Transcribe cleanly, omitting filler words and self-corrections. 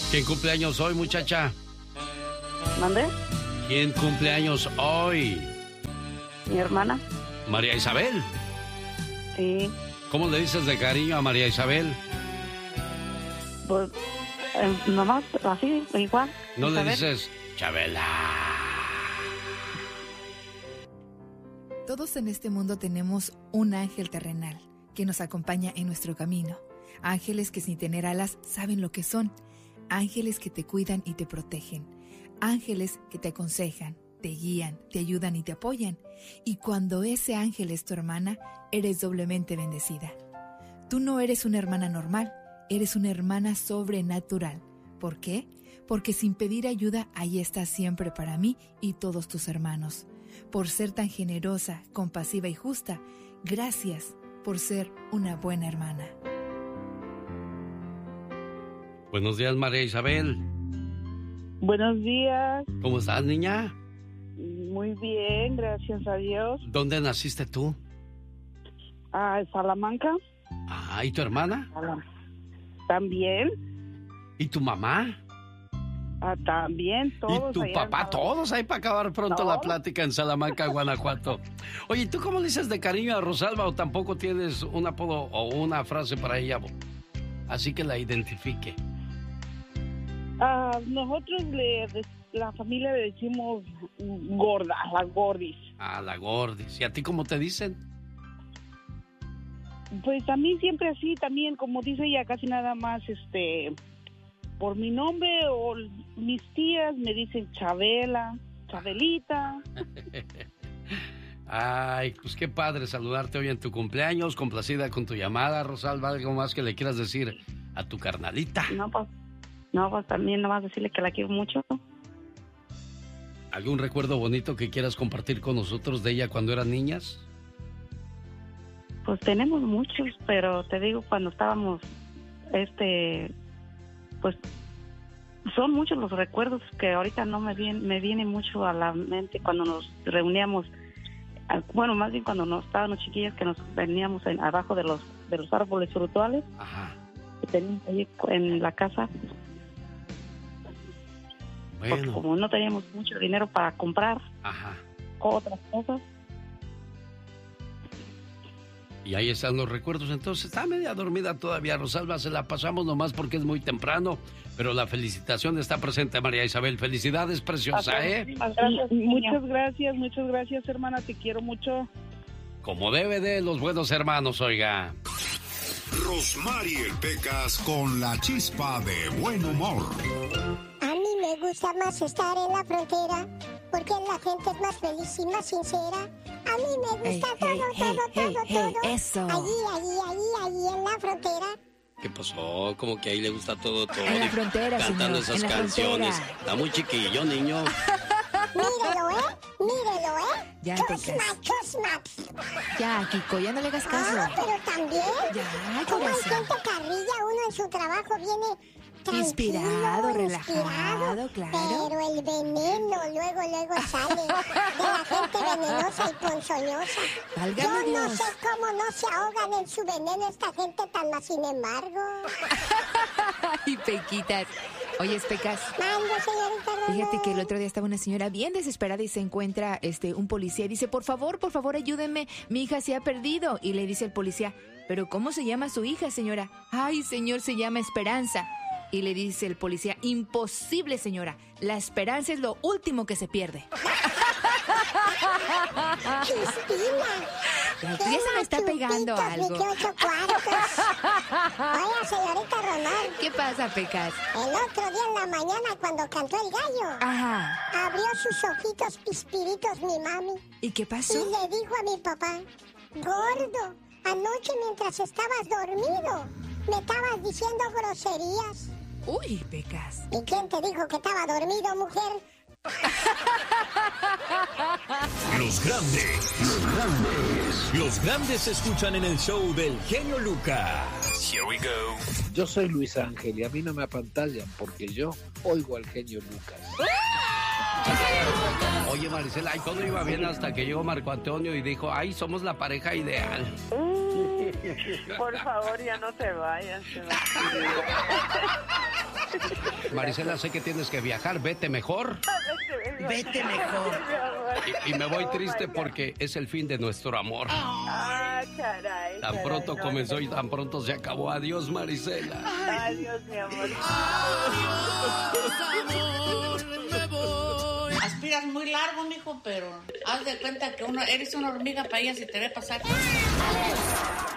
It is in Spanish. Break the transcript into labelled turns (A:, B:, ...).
A: ¿Quién cumple años hoy, muchacha?
B: ¿Mande?
A: ¿Quién cumple años hoy?
B: Mi hermana.
A: ¿María Isabel?
B: Sí.
A: ¿Cómo le dices de cariño a María Isabel?
B: Pues, nomás así, igual.
A: ¿No le
B: Isabel.
A: dices, Chabela?
C: Todos en este mundo tenemos un ángel terrenal que nos acompaña en nuestro camino. Ángeles que sin tener alas saben lo que son. Ángeles que te cuidan y te protegen. Ángeles que te aconsejan, te guían, te ayudan y te apoyan. Y cuando ese ángel es tu hermana, eres doblemente bendecida. Tú no eres una hermana normal, eres una hermana sobrenatural. ¿Por qué? Porque sin pedir ayuda, ahí estás siempre para mí y todos tus hermanos. Por ser tan generosa, compasiva y justa, gracias por ser una buena hermana.
A: Buenos días, María Isabel.
B: Buenos días.
A: ¿Cómo estás, niña?
B: Muy bien, gracias a Dios.
A: ¿Dónde naciste tú?
B: Salamanca.
A: Ah, ¿y tu hermana?
B: También.
A: ¿Y tu mamá?
B: También, todos.
A: ¿Y tu
B: allá
A: papá? Todos ahí para acabar pronto la
B: No.
A: plática en Salamanca, Guanajuato. Oye, ¿tú cómo le dices de cariño a Rosalba o tampoco tienes un apodo o una frase para ella? Así que la identifique.
B: Nosotros la familia le decimos gorda, la gordis.
A: Ah, la Gordis. ¿Y a ti cómo te dicen?
B: Pues a mí siempre así también, como dice ella, casi nada más por mi nombre o mis tías me dicen Chabela, Chabelita.
A: Ay, pues qué padre saludarte hoy en tu cumpleaños. Complacida con tu llamada, Rosalba. ¿Algo más que le quieras decir a tu carnalita?
B: No, pues también nomás decirle que la quiero mucho.
A: ¿Algún recuerdo bonito que quieras compartir con nosotros de ella cuando eran niñas?
B: Pues tenemos muchos, pero te digo, cuando estábamos, pues son muchos los recuerdos que ahorita no me viene mucho a la mente cuando nos reuníamos. Bueno, más bien cuando nos estábamos chiquillas, que nos veníamos abajo de los árboles frutuales.
A: Ajá.
B: Que teníamos ahí en la casa. Porque
A: Bueno.
B: como no teníamos mucho dinero para comprar
A: Ajá.
B: otras cosas.
A: Y ahí están los recuerdos. Entonces está media dormida todavía Rosalba. Se la pasamos nomás porque es muy temprano. Pero la felicitación está presente, María Isabel. Felicidades, preciosa, ¿eh?
B: Muchas gracias, hermana. Te quiero mucho.
A: Como debe de los buenos hermanos, oiga.
D: Rosmarie Pecas con la chispa de buen humor.
E: A mí me gusta más estar en la frontera porque la gente es más feliz y más sincera. A mí me gusta todo.
C: Eso.
E: Allí en la frontera.
A: ¿Qué pasó? Como que ahí le gusta todo.
C: En la frontera,
A: cantando
C: señor,
A: esas
C: en la
A: canciones.
C: frontera.
A: Está muy chiquillo, niño.
E: Mírelo,
C: Ya,
E: Chusma.
C: Ya, Kiko, ya no le hagas caso.
E: Pero también.
C: Ya,
E: como hay
C: corazón.
E: gente carrilla, uno en su trabajo viene
C: Inspirado,
E: tranquilo,
C: relajado, claro.
E: Pero el veneno luego sale de la gente venenosa y ponzoñosa.
C: Válgame
E: Yo no
C: Dios.
E: sé cómo no se ahogan en su veneno esta gente tan más, sin embargo.
C: Ay, Pequitas. Oye, Pecas.
E: Mando, señorita Román.
C: Fíjate que el otro día estaba una señora bien desesperada y se encuentra un policía y dice, por favor, ayúdenme, mi hija se ha perdido. Y le dice el policía, ¿pero cómo se llama su hija, señora? Ay, señor, se llama Esperanza. Y le dice el policía, imposible, señora, la esperanza es lo último que se pierde.
E: Cristina.
C: Ya se me está pegando algo.
E: Oiga, señorita Román.
C: ¿Qué pasa, Pecas?
E: El otro día en la mañana cuando cantó el gallo,
C: Ajá.
E: abrió sus ojitos pispiritos mi mami.
C: ¿Y qué
E: Y
C: pasó?
E: le dijo a mi papá, gordo, anoche mientras estabas dormido, me estabas diciendo groserías.
C: Uy, Pecas.
E: ¿Y quién te dijo que estaba dormido, mujer?
F: Los grandes se escuchan en el show del genio Lucas. Here we go.
G: Yo soy Luis Ángel y a mí no me apantallan porque yo oigo al genio Lucas.
A: Oye, Maricela, y todo iba bien hasta que llegó Marco Antonio y dijo, ay, somos la pareja ideal.
B: Por favor, ya no te vayas.
A: Marisela, sé que tienes que viajar, vete mejor.
H: Vete mejor.
A: Y me voy triste porque es el fin de nuestro amor.
B: Caray.
A: Tan pronto comenzó y tan pronto se acabó. Adiós, Marisela.
B: Adiós, mi amor.
H: Amor, me voy. Aspiras muy largo, mijo, pero haz de cuenta que eres una hormiga para ella si te ve pasar.